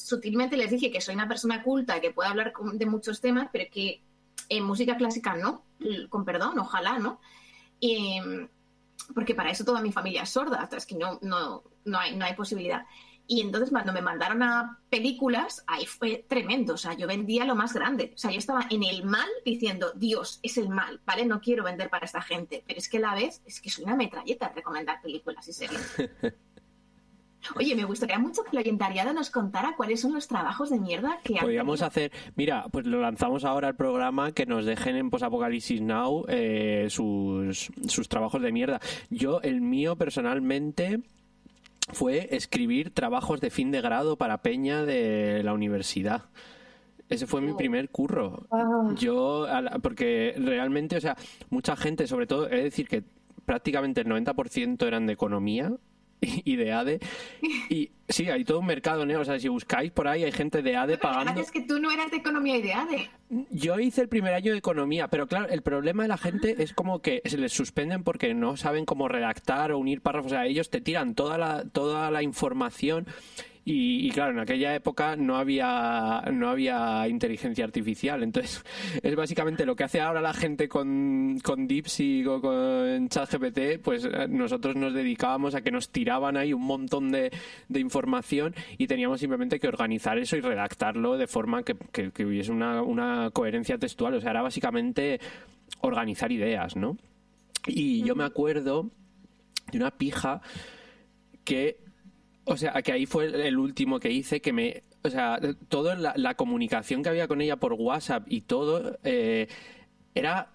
sutilmente les dije que soy una persona culta, que puede hablar de muchos temas, pero que en música clásica no, con perdón, ojalá, ¿no? Porque para eso toda mi familia es sorda, es que no hay posibilidad. Y entonces cuando me mandaron a películas, ahí fue tremendo, o sea, yo vendía lo más grande, o sea, yo estaba en el mal diciendo, Dios, es el mal, ¿vale? No quiero vender para esta gente, pero es que a la vez, es que soy una metralleta de recomendar películas y series. Oye, me gustaría mucho que el oyentariado nos contara cuáles son los trabajos de mierda que podríamos hacer. Mira, pues lo lanzamos ahora al programa, que nos dejen en Post-Apocalipsis Now sus trabajos de mierda. El mío personalmente fue escribir trabajos de fin de grado para Peña de la universidad. Ese fue mi primer curro. Porque realmente, o sea, mucha gente, sobre todo, es decir, que prácticamente el 90% eran de economía y de ADE. Y sí, hay todo un mercado, ¿no? O sea, si buscáis por ahí, hay gente de ADE pagando. Es que tú no eras de economía y de ADE. Yo hice el primer año de economía, pero claro, el problema de la gente es como que se les suspenden porque no saben cómo redactar o unir párrafos. O sea, ellos te tiran toda la información. Y claro, en aquella época no había inteligencia artificial, entonces es básicamente lo que hace ahora la gente con DeepSeek o con ChatGPT, pues nosotros nos dedicábamos a que nos tiraban ahí un montón de información y teníamos simplemente que organizar eso y redactarlo de forma que hubiese una coherencia textual, o sea, era básicamente organizar ideas, ¿no? Y yo me acuerdo de una pija que... O sea, que ahí fue el último que hice, o sea, toda la comunicación que había con ella por WhatsApp y todo era,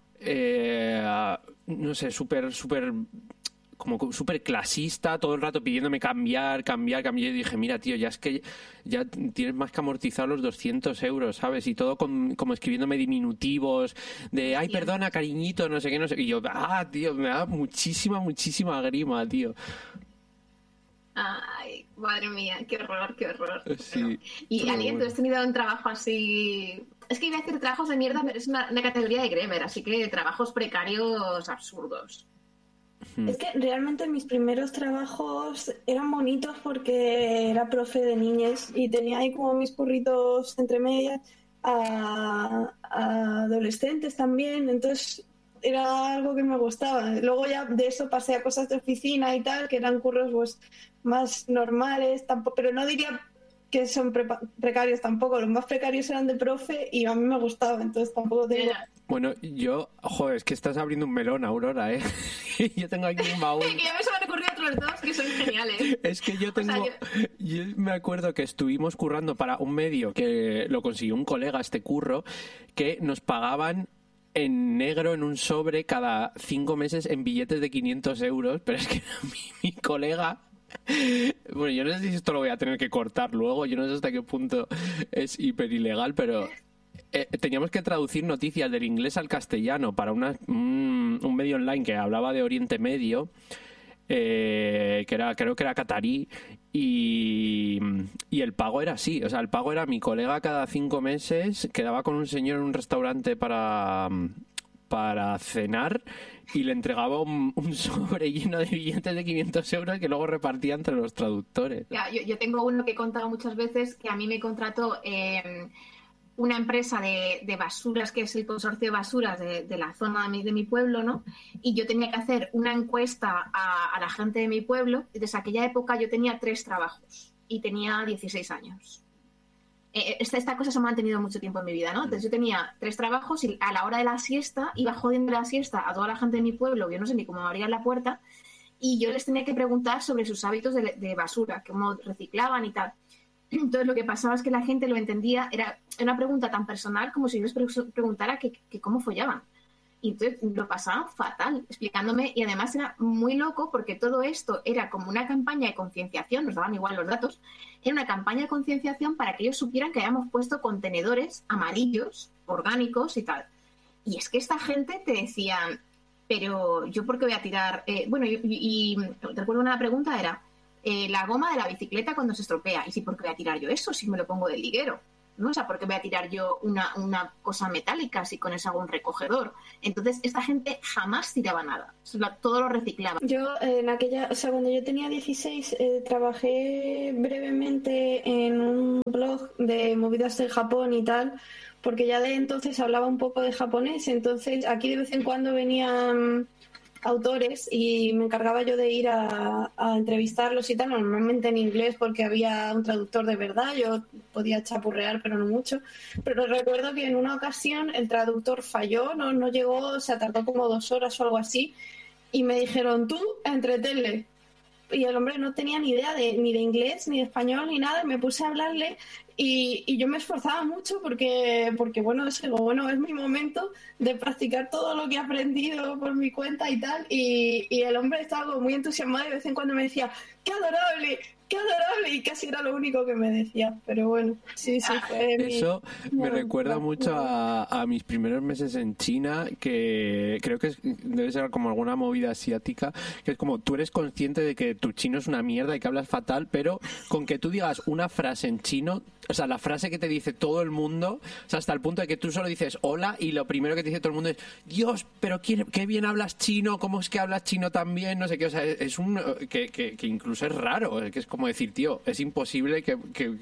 no sé, súper clasista, todo el rato pidiéndome cambiar. Y dije, mira, tío, ya es que ya tienes más que amortizar los 200 euros, ¿sabes? Y todo como escribiéndome diminutivos de, ay, perdona, cariñito, no sé qué. Y yo, tío, me da muchísima grima, tío. Ay, madre mía, qué horror. Sí, y Aniel, ¿tú has tenido un trabajo así? Es que iba a decir trabajos de mierda, pero es una categoría de Gremer, así que trabajos precarios absurdos. Es que realmente mis primeros trabajos eran bonitos porque era profe de niñes y tenía ahí como mis curritos entre medias a adolescentes también, entonces era algo que me gustaba. Luego ya de eso pasé a cosas de oficina y tal, que eran curros pues más normales, tampoco, pero no diría que son precarios tampoco. Los más precarios eran de profe y a mí me gustaba, entonces tampoco tengo... Bueno, es que estás abriendo un melón, Aurora, ¿eh? Yo tengo aquí un baúl. Que ya me se me han ocurrido otros dos que son geniales. Es que yo me acuerdo que estuvimos currando para un medio que lo consiguió un colega, este curro, que nos pagaban en negro en un sobre cada 5 meses en billetes de 500 euros, pero es que mi colega... Bueno, yo no sé si esto lo voy a tener que cortar luego, yo no sé hasta qué punto es hiper ilegal, pero teníamos que traducir noticias del inglés al castellano para un medio online que hablaba de Oriente Medio, creo que era catarí, y el pago era así, o sea, el pago era mi colega cada 5 meses quedaba con un señor en un restaurante para cenar y le entregaba un sobre lleno de billetes de 500 euros que luego repartía entre los traductores. Ya, yo tengo uno que he contado muchas veces, que a mí me contrató una empresa de basuras, que es el consorcio de basuras de la zona de mi pueblo, ¿no? Y yo tenía que hacer una encuesta a la gente de mi pueblo. Desde aquella época yo tenía 3 trabajos y tenía 16 años. Esta cosa se ha mantenido mucho tiempo en mi vida, ¿no? Entonces yo tenía 3 trabajos y a la hora de la siesta iba jodiendo la siesta a toda la gente de mi pueblo, yo no sé ni cómo abrían la puerta, y yo les tenía que preguntar sobre sus hábitos de basura, cómo reciclaban y tal. Entonces lo que pasaba es que la gente lo entendía, era una pregunta tan personal como si yo les preguntara que cómo follaban. Y entonces lo pasaban fatal explicándome, y además era muy loco porque todo esto era como una campaña de concienciación, nos daban igual los datos, era una campaña de concienciación para que ellos supieran que habíamos puesto contenedores amarillos, orgánicos y tal. Y es que esta gente te decían, pero ¿yo por qué voy a tirar? Bueno, y recuerdo una pregunta era, la goma de la bicicleta cuando se estropea, ¿y si por qué voy a tirar yo eso si me lo pongo del liguero? ¿no? O sea, ¿por qué voy a tirar yo una cosa metálica si con eso hago un recogedor? Entonces, esta gente jamás tiraba nada, todo lo reciclaba. Yo cuando yo tenía 16, trabajé brevemente en un blog de movidas de Japón y tal, porque ya de entonces hablaba un poco de japonés, entonces aquí de vez en cuando venían autores y me encargaba yo de ir a entrevistarlos y tal, normalmente en inglés porque había un traductor de verdad, yo podía chapurrear pero no mucho, pero recuerdo que en una ocasión el traductor falló, no llegó, se tardó como 2 horas o algo así y me dijeron, tú entretenle. Y el hombre no tenía ni idea ni de inglés, ni de español, ni nada. Me puse a hablarle y yo me esforzaba mucho porque bueno, es mi momento de practicar todo lo que he aprendido por mi cuenta y tal. Y el hombre estaba como muy entusiasmado y de vez en cuando me decía, ¡qué adorable! ¡Qué adorable! Y casi era lo único que me decía. Pero bueno, sí, fue eso me recuerda mucho a mis primeros meses en China, que creo que debe ser como alguna movida asiática, que es como tú eres consciente de que tu chino es una mierda y que hablas fatal, pero con que tú digas una frase en chino, o sea, la frase que te dice todo el mundo, o sea, hasta el punto de que tú solo dices hola y lo primero que te dice todo el mundo es, Dios, pero qué bien hablas chino, ¿cómo es que hablas chino tan bien? No sé qué, o sea, es que incluso es raro, que es como decir, tío, es imposible que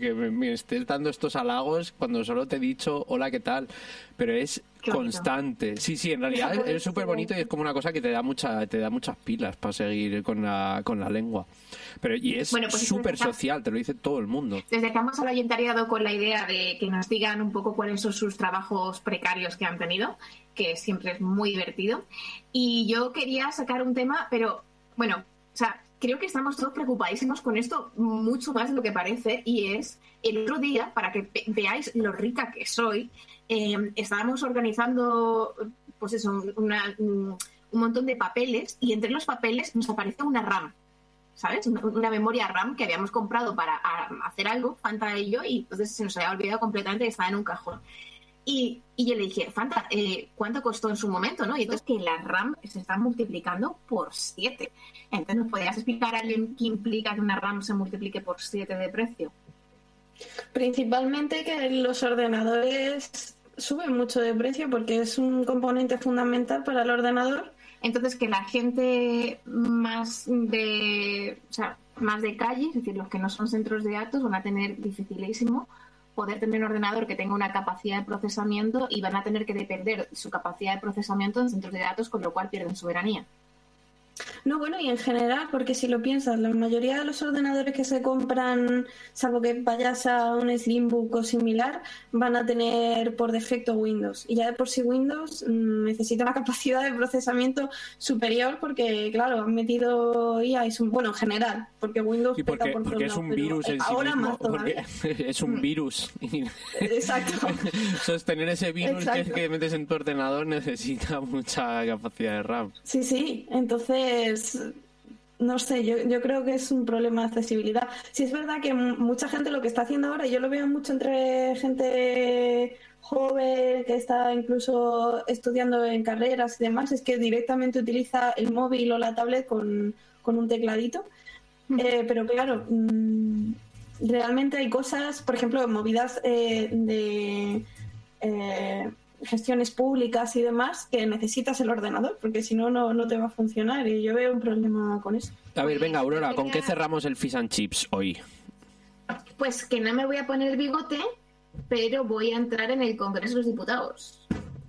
me estés dando estos halagos cuando solo te he dicho hola, ¿qué tal? Pero es constante. Sí, en realidad es súper bonito y es como una cosa que te da muchas pilas para seguir con la lengua. Pero y es súper social, te lo dice todo el mundo. Desde que hemos voluntariado con la idea de que nos digan un poco cuáles son sus trabajos precarios que han tenido, que siempre es muy divertido. Y yo quería sacar un tema, pero bueno, o sea, creo que estamos todos preocupadísimos con esto mucho más de lo que parece, y es el otro día, para que veáis lo rica que soy, estábamos organizando pues eso, un montón de papeles, y entre los papeles nos aparece una RAM, ¿sabes? Una memoria RAM que habíamos comprado para hacer algo, Fanta y yo, y entonces se nos había olvidado completamente que estaba en un cajón. Y yo le dije, Fanta, ¿cuánto costó en su momento? ¿No? Y entonces que la RAM se está multiplicando por 7. Entonces, ¿nos podrías explicar a alguien qué implica que una RAM se multiplique por 7 de precio? Principalmente que los ordenadores suben mucho de precio porque es un componente fundamental para el ordenador. Entonces, que la gente más de calle, es decir, los que no son centros de datos, van a tener dificilísimo poder tener un ordenador que tenga una capacidad de procesamiento, y van a tener que depender de su capacidad de procesamiento en centros de datos, con lo cual pierden soberanía. No, bueno, y en general, porque si lo piensas, la mayoría de los ordenadores que se compran, salvo que vayas a un Slimbook o similar, van a tener por defecto Windows. Y ya de por sí Windows necesita una capacidad de procesamiento superior porque, claro, han metido IA y bueno, en general, porque Windows y porque es un virus en sí ahora mismo, más todavía. Es un virus. Exacto. Sostener ese virus que metes en tu ordenador necesita mucha capacidad de RAM. Sí, entonces no sé, yo creo que es un problema de accesibilidad. Sí, es verdad que mucha gente lo que está haciendo ahora, yo lo veo mucho entre gente joven que está incluso estudiando en carreras y demás, es que directamente utiliza el móvil o la tablet con un tecladito. Pero claro, realmente hay cosas, por ejemplo, movidas de gestiones públicas y demás, que necesitas el ordenador, porque si no, no te va a funcionar, y yo veo un problema con eso. A ver, venga, Aurora, ¿con qué cerramos el Fish and Chips hoy? Pues que no me voy a poner bigote, pero voy a entrar en el Congreso de los Diputados.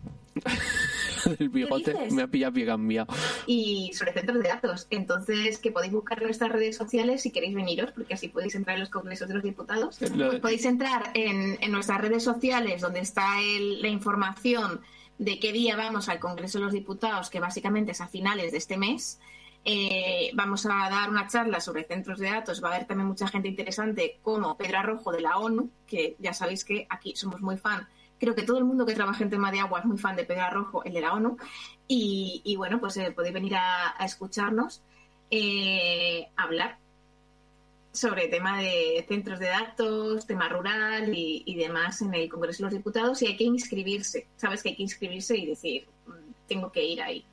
El bigote me ha pillado pie cambiado. Y sobre centros de datos. Entonces, que podéis buscar en nuestras redes sociales si queréis veniros, porque así podéis entrar en los congresos de los diputados. Pues podéis entrar en nuestras redes sociales, donde está la información de qué día vamos al Congreso de los Diputados, que básicamente es a finales de este mes. Vamos a dar una charla sobre centros de datos. Va a haber también mucha gente interesante, como Pedro Arrojo de la ONU, que ya sabéis que aquí somos muy fan. Creo que todo el mundo que trabaja en tema de agua es muy fan de Pedro Arrojo, el de la ONU. Y bueno, pues podéis venir a escucharnos hablar sobre tema de centros de datos, tema rural y demás en el Congreso de los Diputados. Y hay que inscribirse. Sabes que hay que inscribirse y decir, tengo que ir ahí.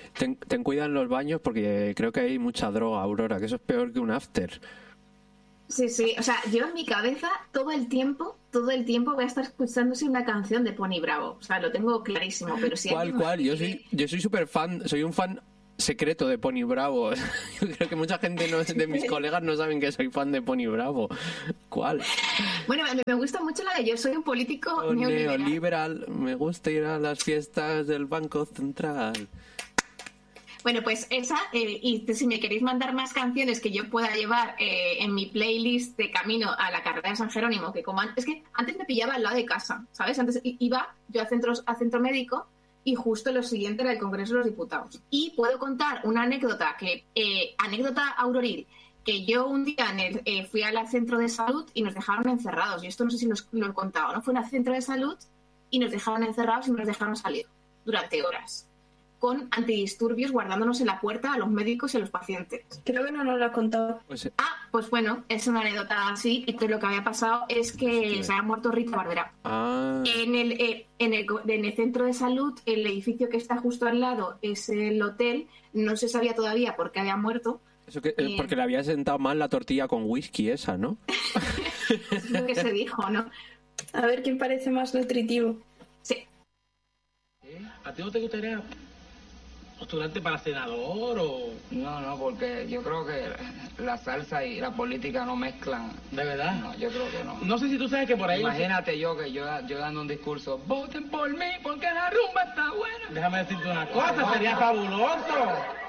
Ten cuidado en los baños porque creo que hay mucha droga, Aurora, que eso es peor que un after. Sí, sí, o sea, yo en mi cabeza todo el tiempo voy a estar escuchándose una canción de Pony Bravo. O sea, lo tengo clarísimo, pero si ¿Cuál? Yo soy súper fan, soy un fan secreto de Pony Bravo. Yo creo que mucha gente de mis colegas no saben que soy fan de Pony Bravo. ¿Cuál? Bueno, me gusta mucho la de Yo soy un político neoliberal. Me gusta ir a las fiestas del Banco Central. Bueno, pues esa, y si me queréis mandar más canciones que yo pueda llevar en mi playlist de camino a la carrera de San Jerónimo, que como es que antes me pillaba al lado de casa, ¿sabes? Antes iba yo a centro médico y justo lo siguiente era el Congreso de los Diputados. Y puedo contar una anécdota, anécdota auroril, que yo un día fui al centro de salud y nos dejaron encerrados. Y esto no sé si lo he contado, ¿no? Fue al centro de salud y nos dejaron encerrados y no nos dejaron salir durante horas, con antidisturbios guardándonos en la puerta a los médicos y a los pacientes. Creo que no nos lo has contado. Pues bueno, es una anécdota así, y que lo que había pasado es que se había muerto Rita Barberá. En el centro de salud, el edificio que está justo al lado es el hotel, no se sabía todavía por qué había muerto. Eso porque le había sentado mal la tortilla con whisky esa, ¿no? Es lo que se dijo, ¿no? A ver quién parece más nutritivo. Sí. ¿A ti no te gustaría postularte para senador o...? No, porque yo creo que la salsa y la política no mezclan. ¿De verdad? No, yo creo que no. No sé si tú sabes que por ahí... Imagínate yo dando un discurso, voten por mí porque la rumba está buena. Déjame decirte una cosa, sería fabuloso.